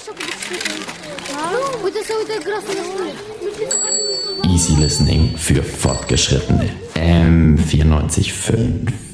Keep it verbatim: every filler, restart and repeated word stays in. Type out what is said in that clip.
Easy Listening für Fortgeschrittene. M vierundneunzig Komma fünf